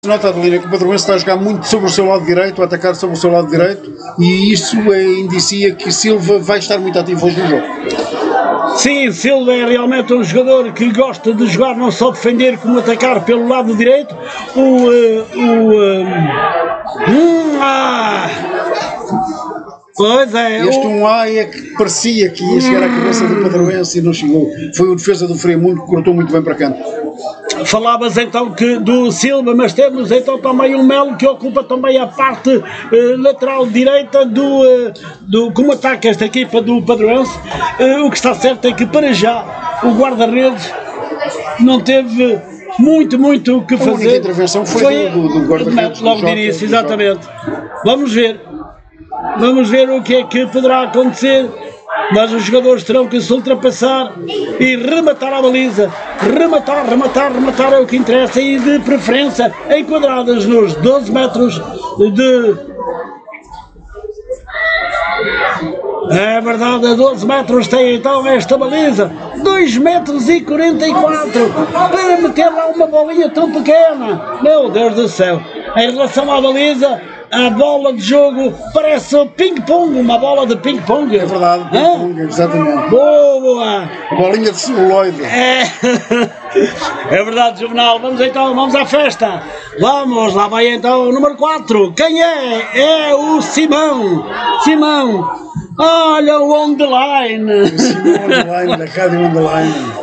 Nota, Adelina, que o Padroense está a jogar muito sobre o seu lado direito, a atacar sobre o seu lado direito, e isso indicia que Silva vai estar muito ativo hoje no jogo. Sim, Silva é realmente um jogador que gosta de jogar não só defender como atacar pelo lado direito. Pois é. Este 1A é que parecia que ia chegar à cabeça do Padroense e não chegou. Foi o defesa do Fremundo que cortou muito bem para canto. Falavas então do Silva, mas temos então também o Melo que ocupa também a parte lateral direita como ataca esta equipa do Padroense. O que está certo é que para já o guarda-redes não teve muito o que fazer. A única intervenção foi do guarda-redes. Logo de início, exatamente. Vamos ver o que é que poderá acontecer. Mas os jogadores terão que se ultrapassar e rematar a baliza. Rematar é o que interessa, e de preferência enquadradas nos 12 metros de... É verdade, a 12 metros tem então esta baliza, 2 metros e 44, para meter lá uma bolinha tão pequena. Meu Deus do céu, em relação à baliza, a bola de jogo parece ping-pong, uma bola de ping-pong. É verdade, ping-pong, exatamente. Boa! Bolinha de celuloide. É verdade, Juvenal. Vamos à festa. Vamos, lá vai então o número 4. Quem é? É o Simão. Olha o On The Line. O Simão On The Line, da Rádio On The Line.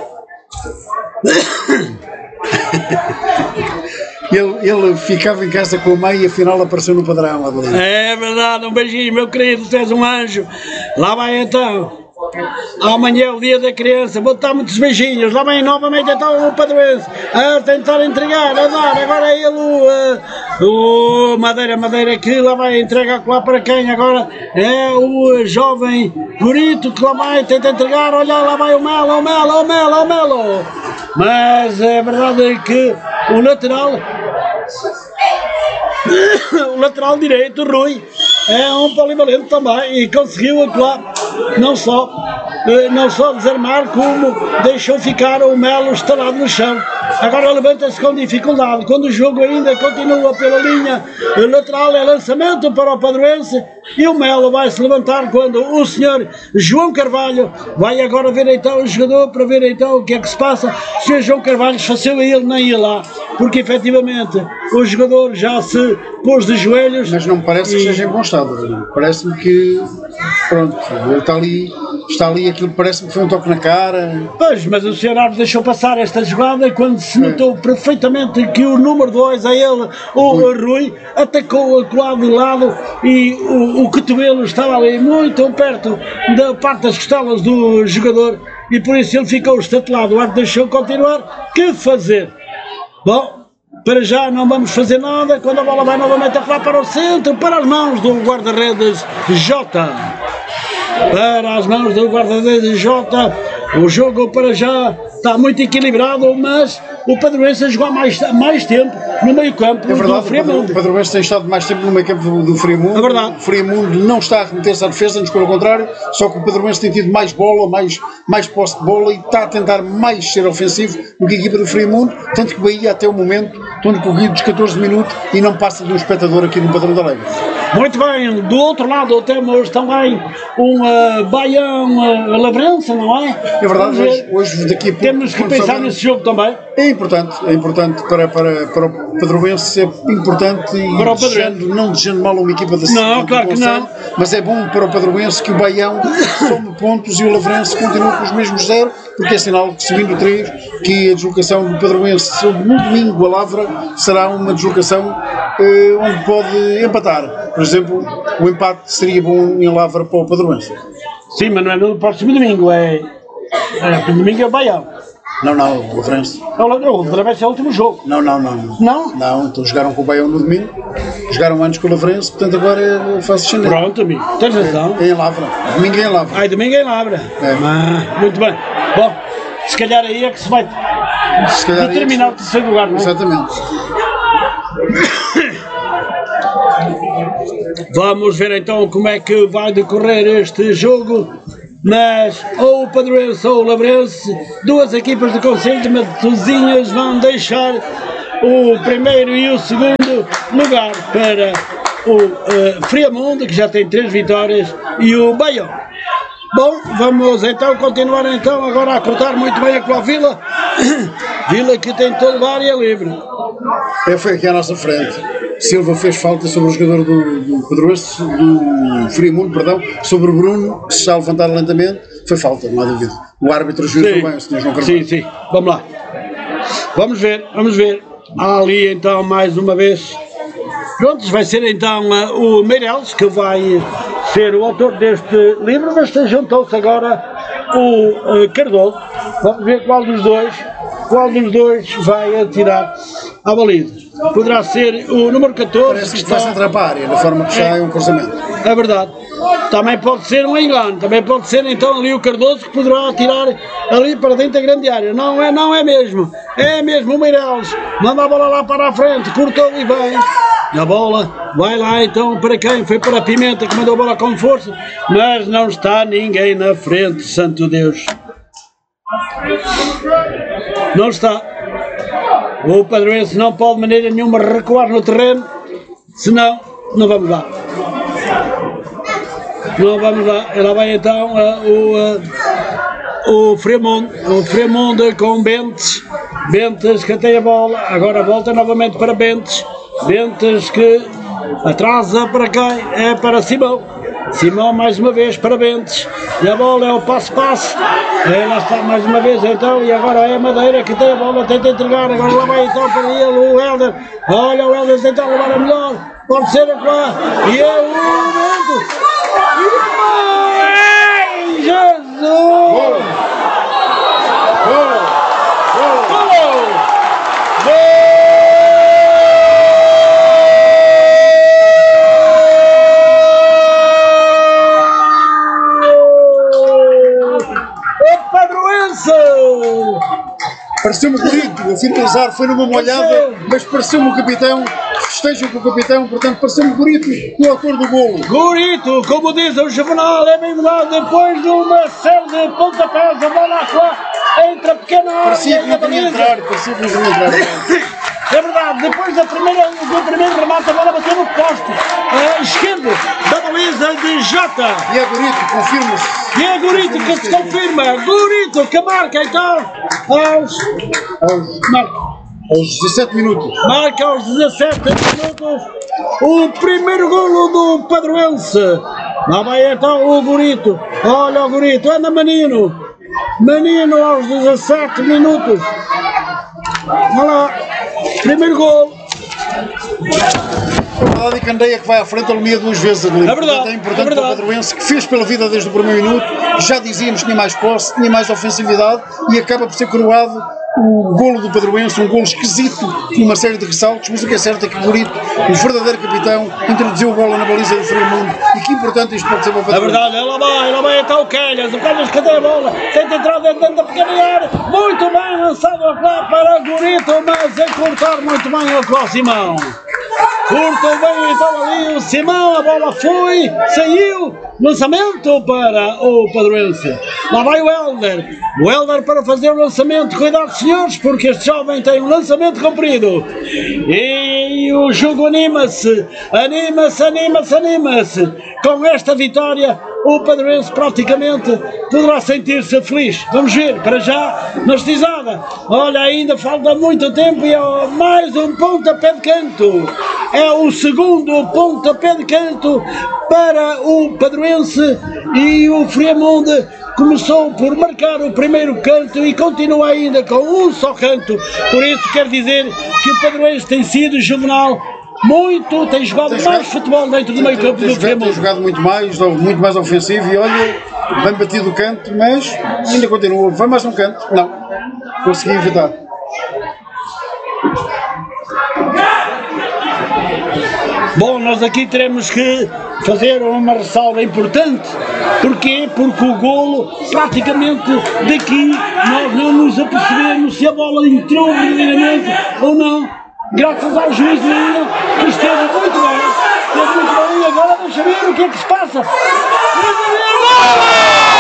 Ele ficava em casa com a mãe e afinal apareceu no padrão, Adelina. É verdade, um beijinho, meu querido, tu és um anjo. Lá vai então. Amanhã é o dia da criança, vou dar muitos beijinhos. Lá vem novamente então o Padroense a tentar entregar, a dar. Agora é ele o Madeira que lá vai entregar lá para quem? Agora é o jovem Gorito que lá vai tentar entregar. Olha, lá vai o Melo. Mas é verdade que o lateral direito, Rui, é um polivalente também e conseguiu atuar não só desarmar, como deixou ficar o Melo estalado no chão. Agora levanta-se com dificuldade, quando o jogo ainda continua pela linha lateral, é lançamento para o Padroense e o Melo vai se levantar quando o senhor João Carvalho vai agora ver então o jogador para ver então o que é que se passa. O senhor João Carvalho esfaeceu a ele, nem ia lá, porque efetivamente o jogador já se pôs de joelhos. Mas não me parece que esteja em bom estado, parece-me que, pronto, ele está ali, aquilo parece-me que foi um toque na cara. Pois, mas o senhor Alves deixou passar esta jogada quando se notou perfeitamente que o número 2, a ele, o Rui, atacou de lado e o cotovelo estava ali muito perto da parte das costelas do jogador e por isso ele ficou estatelado. O árbitro deixou continuar. Que fazer? Bom, para já não vamos fazer nada. Quando a bola vai novamente a rolar para o centro, para as mãos do guarda-redes Jota. Para as mãos do guarda-redes Jota. O jogo para já está muito equilibrado, mas o Padroense a jogar mais tempo no meio campo do Fremundo. O Padroense tem estado mais tempo no meio campo do Fremundo. É verdade. O Fremundo não está a remeter-se à defesa, antes pelo contrário, só que o Padroense tem tido mais bola, mais posse de bola e está a tentar mais ser ofensivo do que a equipa do Fremundo, tanto que o Bahia até o momento estão corridos dos 14 minutos e não passa de um espectador aqui no Padrão da Alegre. Muito bem, do outro lado temos também um Baião Lavrense, não é? É verdade, hoje daqui a pouco... Temos que pensar nesse jogo também. É importante para o Padroense, é importante e não desejando mal uma equipa da cidade. Não, claro que não. Mas é bom para o Padroense que o Baião some pontos e o Lavrense continua com os mesmos 0, porque é sinal que, subindo 3, que a deslocação do Padroense no domingo a Lavra será uma deslocação onde pode empatar. Por exemplo, o empate seria bom em Lavra para o Padroense. Sim, mas não é no próximo domingo, no domingo é o Baião. Não, o Lavrense. O Lavrense é o último jogo. Não. Não, então jogaram com o Baião no domingo, jogaram antes com o Lavrense, portanto agora eu faço descender. Pronto, amigo, tens razão. É em Lavra, domingo é em Lavra. Domingo é em Lavra. Muito bem. Bom, se calhar aí é que se vai determinar o terceiro lugar, não é? Exatamente. Vamos ver então como é que vai decorrer este jogo. Mas ou o Padroense ou o Lavrense, duas equipas de Conselho de Matosinhos vão deixar o primeiro e o segundo lugar para o Friamundo, que já tem 3 vitórias, e o Baião. Bom, vamos então continuar então agora a cortar muito bem a Vila. Vila que tem todo o área livre. Foi aqui à nossa frente. Silva fez falta sobre o jogador do Pedroense, do Friamundo, perdão, sobre o Bruno, que se está a levantar lentamente. Foi falta, não há dúvida. O árbitro ajuda bem, o Sr. João Carvalho. Sim, vamos lá. Vamos ver. Há ali então mais uma vez. Prontos, vai ser então o Meireles que vai ser o autor deste livro, mas juntou-se agora o Cardoso. Vamos ver qual dos dois vai atirar a baliza. Poderá ser o número 14. Parece que vai-se entrar para a área, da forma que está é um cruzamento. É verdade. Também pode ser um engano, também pode ser então ali o Cardoso que poderá atirar ali para dentro da grande área. Não é mesmo. É mesmo o Meireles. Manda a bola lá para a frente, cortou e bem. A bola vai lá então para quem? Foi para a Pimenta que mandou a bola com força, mas não está ninguém na frente, santo Deus. Não está. O Padroense não pode de maneira nenhuma recuar no terreno, senão não vamos lá. Não vamos lá. Ela vai então o Friamundo com Bentes. Bentes que tem a bola, agora volta novamente para Bentes. Bentes que atrasa para quem? É para Simão. Simão mais uma vez para Bentes. E a bola é o passo-passo. Lá está mais uma vez então. E agora é a Madeira que tem a bola, tenta entregar. Agora lá vai então para ele o Helder. Olha o Helder tentar levar a melhor. Pode ser a qual. E é o momento. Ai, Jesus! Gol! Pareceu-me bonito, eu fui pensar, foi numa molhada, mas pareceu-me o capitão, festejam com o capitão, portanto pareceu-me bonito o autor do golo. Bonito, como diz o Juvenal, é bem verdade, depois de uma série de pontapés, a bola lá entra pequena área. Parecia que não podia entrar, parecia que não podia entrar. É verdade, depois do primeiro remate a bola bateu no poste esquerdo da baliza de Jota. E é Gurito, confirma-se. E é Gurito que se confirma. Gurito que marca então aos 17 minutos. Marca aos 17 minutos o primeiro golo do Padroense. Lá vai então o Gurito. Olha o Gurito, anda menino. Menino aos 17 minutos. Olha lá. Primeiro gol. A de Candeia que vai à frente alunia 2 vezes a Golife. É verdade. É importante para o Padroense que fez pela vida desde o primeiro minuto. Já dizíamos que tinha mais posse, tinha mais ofensividade e acaba por ser coroado o golo do Padroense, um golo esquisito com uma série de ressaltos, mas o que é certo é que o Gurito, o verdadeiro capitão, introduziu a bola na baliza do Friamundo e que importante isto pode ser para o Padroense. É verdade, ela vai até o Calhas que tem a bola, tenta entrar dentro da pequena área, muito bem lançado lá para o Gurito, mas a cortar muito bem o Simão. Curto bem então ali o Simão, a bola foi, saiu, lançamento para o Padroense. Lá vai o Helder para fazer o lançamento, cuidado senhores, porque este jovem tem um lançamento comprido. E o jogo anima-se. Com esta vitória, o Padroense praticamente poderá sentir-se feliz. Vamos ver, para já, na estizada. Olha, ainda falta muito tempo e é mais um pontapé de canto. É o segundo pontapé de canto para o Padroense e o Friamundo começou por marcar o primeiro canto e continua ainda com um só canto. Por isso quer dizer que o Padroense tem sido Juvenal tem jogado mais futebol dentro do meio campo do Friamundo. Tem jogado muito mais ofensivo e olha, bem batido o canto, mas ainda continua. Vai mais um canto? Não. Consegui evitar. Bom, nós aqui teremos que fazer uma ressalva importante. Porquê? Porque o golo, praticamente daqui, nós não nos apercebemos se a bola entrou verdadeiramente ou não. Graças ao juiz ainda, que esteve muito bem. Agora deixa ver o que é que se passa. Gol!